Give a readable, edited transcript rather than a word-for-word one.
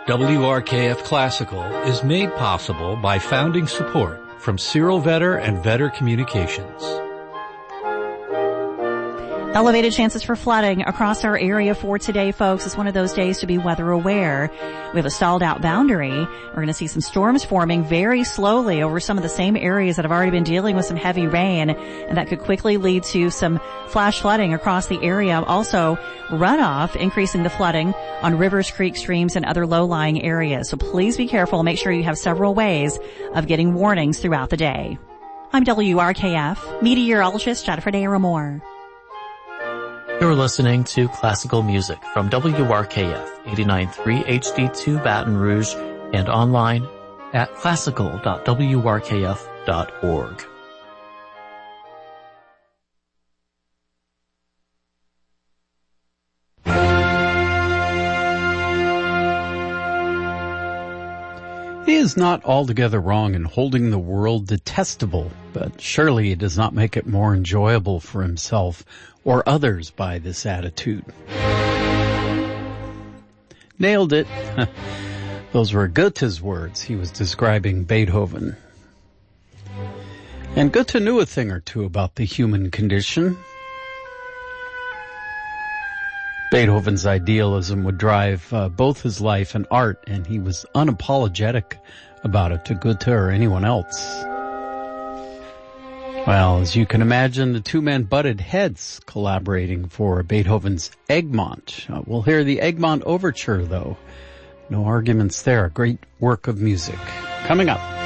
WRKF Classical is made possible by founding support from Cyril Vetter and Vetter Communications. Elevated chances for flooding across our area for today, folks. It's one of those days to be weather aware. We have a stalled out boundary. We're going to see some storms forming very slowly over some of the same areas that have already been dealing with some heavy rain, and that could quickly lead to some flash flooding across the area. Also, runoff increasing the flooding on rivers, creeks, streams, and other low-lying areas. So please be careful. Make sure you have several ways of getting warnings throughout the day. I'm WRKF meteorologist Jennifer Daramore. You're listening to classical music from WRKF 89.3 HD2 Baton Rouge and online at classical.wrkf.org. He is not altogether wrong in holding the world detestable, but surely he does not make it more enjoyable for himself or others by this attitude. Nailed it. Those were Goethe's words. He was describing Beethoven. And Goethe knew a thing or two about the human condition. Beethoven's idealism would drive both his life and art, and he was unapologetic about it to Goethe or anyone else. Well, as you can imagine, the two men butted heads collaborating for Beethoven's Egmont. We'll hear the Egmont Overture, though. No arguments there. A great work of music. Coming up.